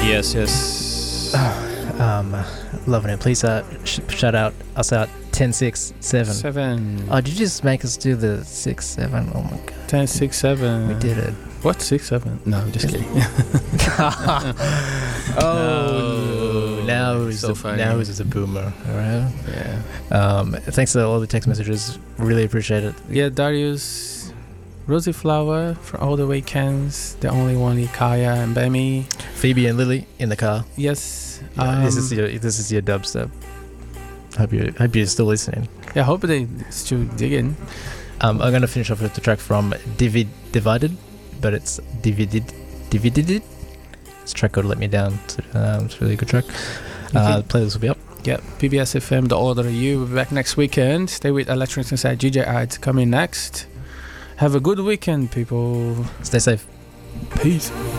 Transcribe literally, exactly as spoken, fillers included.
Yes, yes. um, loving it. Please uh, sh- shout out us out ten, six, seven. Seven. Oh, did you just make us do the six, seven? Oh my god. ten, six, seven. We did it. What? six, seven? No, I'm just kidding. oh, no. now he's So a, funny. now he's a boomer. All right. Yeah. Um, thanks for all the text messages. Really appreciate it. Yeah, Darius. Rosie Flower for all the weekends. The only one, Ikaya and Bemi. Phoebe and Lily in the car. Yes. Yeah, um, this is your this is your dubstep. Hope you hope you're still listening. Yeah, I hope they still digging. Um, I'm gonna finish off with the track from Divid Divided, but it's Divided Divided. It's a track called Let Me Down. It's, um, it's a really good track. Uh, the playlist will be up. Yeah, P B S F M, The Order of You. We'll be back next weekend. Stay with Electronics Inside. G J Ads coming next. Have a good weekend, people. Stay safe. Peace.